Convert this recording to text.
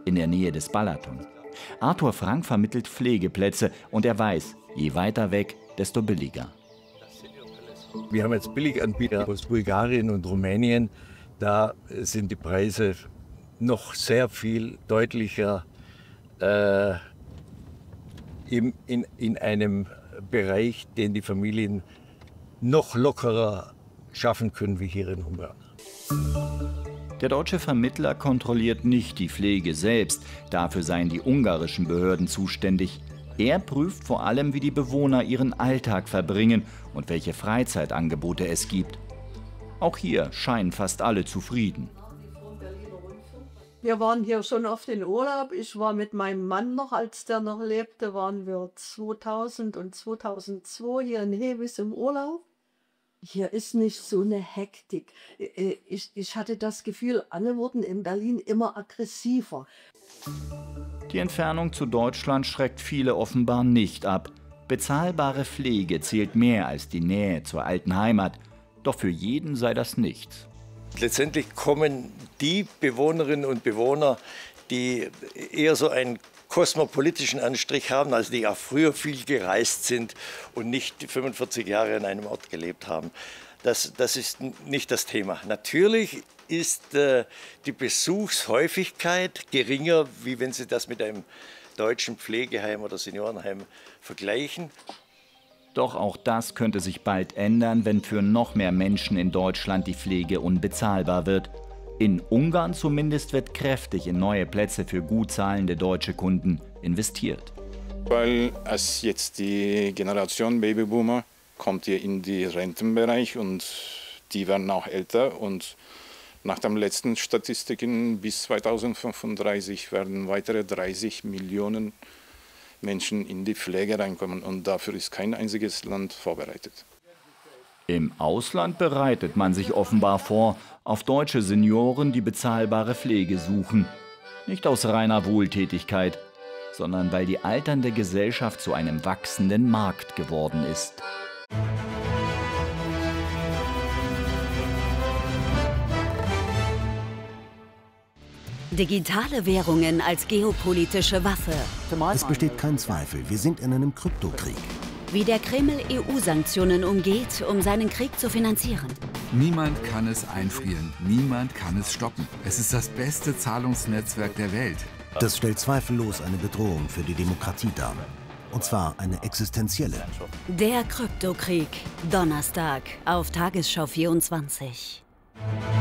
in der Nähe des Balaton. Arthur Frank vermittelt Pflegeplätze und er weiß, je weiter weg, desto billiger. Wir haben jetzt Billiganbieter aus Bulgarien und Rumänien. Da sind die Preise noch sehr viel deutlicher in einem Bereich, den die Familien noch lockerer schaffen können wie hier in Ungarn. Der deutsche Vermittler kontrolliert nicht die Pflege selbst, dafür seien die ungarischen Behörden zuständig. Er prüft vor allem, wie die Bewohner ihren Alltag verbringen und welche Freizeitangebote es gibt. Auch hier scheinen fast alle zufrieden. Wir waren hier schon oft in Urlaub. Ich war mit meinem Mann noch, als der noch lebte, waren wir 2000 und 2002 hier in Hevis im Urlaub. Hier ist nicht so eine Hektik. Ich hatte das Gefühl, alle wurden in Berlin immer aggressiver. Die Entfernung zu Deutschland schreckt viele offenbar nicht ab. Bezahlbare Pflege zählt mehr als die Nähe zur alten Heimat. Doch für jeden sei das nichts. Letztendlich kommen die Bewohnerinnen und Bewohner, die eher so einen kosmopolitischen Anstrich haben, also die auch früher viel gereist sind und nicht 45 Jahre an einem Ort gelebt haben. Das ist nicht das Thema. Natürlich ist die Besuchshäufigkeit geringer, wie wenn Sie das mit einem deutschen Pflegeheim oder Seniorenheim vergleichen. Doch auch das könnte sich bald ändern, wenn für noch mehr Menschen in Deutschland die Pflege unbezahlbar wird. In Ungarn zumindest wird kräftig in neue Plätze für gut zahlende deutsche Kunden investiert. Weil es jetzt die Generation Babyboomer kommt hier in den Rentenbereich und die werden auch älter. Und nach den letzten Statistiken bis 2035 werden weitere 30 Millionen Menschen in die Pflege reinkommen. Und dafür ist kein einziges Land vorbereitet. Im Ausland bereitet man sich offenbar vor auf deutsche Senioren, die bezahlbare Pflege suchen. Nicht aus reiner Wohltätigkeit, sondern weil die alternde Gesellschaft zu einem wachsenden Markt geworden ist. Digitale Währungen als geopolitische Waffe. Es besteht kein Zweifel, wir sind in einem Kryptokrieg. Wie der Kreml EU-Sanktionen umgeht, um seinen Krieg zu finanzieren. Niemand kann es einfrieren, niemand kann es stoppen. Es ist das beste Zahlungsnetzwerk der Welt. Das stellt zweifellos eine Bedrohung für die Demokratie dar. Und zwar eine existenzielle. Der Kryptokrieg. Donnerstag auf Tagesschau 24.